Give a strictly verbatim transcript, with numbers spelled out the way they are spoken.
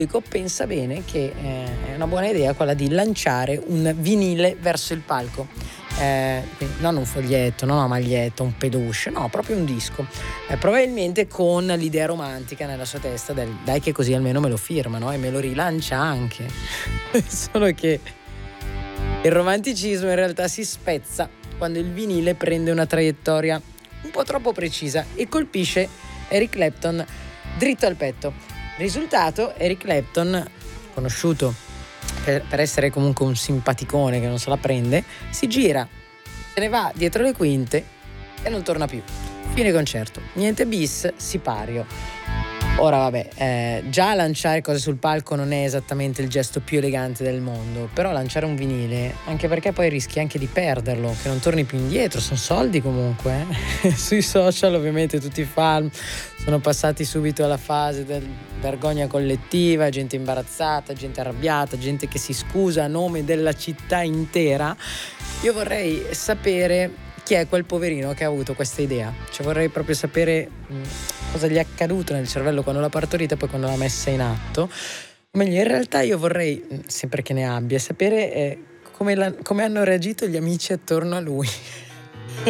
pubblico pensa bene che eh, è una buona idea quella di lanciare un vinile verso il palco. Eh, quindi non un foglietto, non una maglietta, un peluche, no, proprio un disco. Eh, probabilmente con l'idea romantica nella sua testa del dai che così almeno me lo firma, no? E me lo rilancia anche. Solo che il romanticismo in realtà si spezza quando il vinile prende una traiettoria un po' troppo precisa e colpisce Eric Clapton dritto al petto. Risultato, Eric Clapton, conosciuto per, per essere comunque un simpaticone che non se la prende, si gira, se ne va dietro le quinte e non torna più. Fine concerto. Niente bis, sipario. Ora vabbè, eh, già lanciare cose sul palco non è esattamente il gesto più elegante del mondo, però lanciare un vinile, anche perché poi rischi anche di perderlo, che non torni più indietro, sono soldi comunque. Eh? Sui social ovviamente tutti i fan sono passati subito alla fase del vergogna collettiva, gente imbarazzata, gente arrabbiata, gente che si scusa a nome della città intera. Io vorrei sapere chi è quel poverino che ha avuto questa idea, cioè vorrei proprio sapere mh, cosa gli è accaduto nel cervello quando l'ha partorita e poi quando l'ha messa in atto. O meglio, in realtà io vorrei, mh, sempre che ne abbia, sapere eh, come, la, come hanno reagito gli amici attorno a lui.